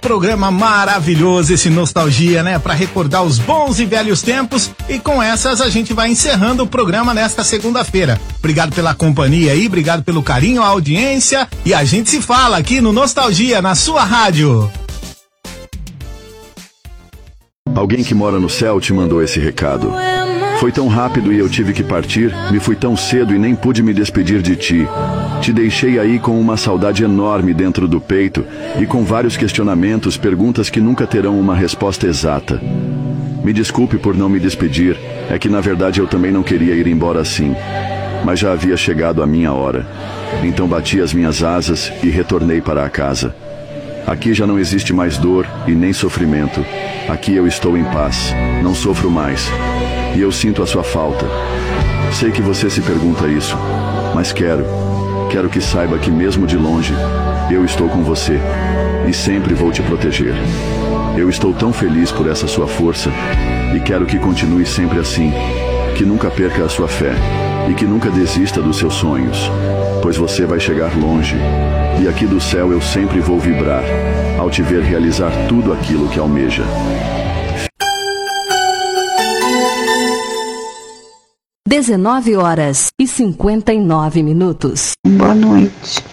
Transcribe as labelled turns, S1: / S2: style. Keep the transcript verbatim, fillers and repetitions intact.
S1: programa maravilhoso esse Nostalgia, né? Para recordar os bons e velhos tempos. E com essas a gente vai encerrando o programa nesta segunda-feira. Obrigado pela companhia aí, obrigado pelo carinho, a audiência. E a gente se fala aqui no Nostalgia, na sua rádio.
S2: Alguém que mora no céu te mandou esse recado. Foi tão rápido e eu tive que partir, me fui tão cedo e nem pude me despedir de ti. Te deixei aí com uma saudade enorme dentro do peito e com vários questionamentos, perguntas que nunca terão uma resposta exata. Me desculpe por não me despedir, é que na verdade eu também não queria ir embora assim. Mas já havia chegado a minha hora. Então bati as minhas asas e retornei para a casa. Aqui já não existe mais dor e nem sofrimento. Aqui eu estou em paz, não sofro mais. E eu sinto a sua falta. Sei que você se pergunta isso, mas quero, quero que saiba que mesmo de longe, eu estou com você e sempre vou te proteger. Eu estou tão feliz por essa sua força e quero que continue sempre assim, que nunca perca a sua fé e que nunca desista dos seus sonhos, pois você vai chegar longe e aqui do céu eu sempre vou vibrar ao te ver realizar tudo aquilo que almeja.
S3: dezenove horas e cinquenta e nove minutos.
S4: Boa noite.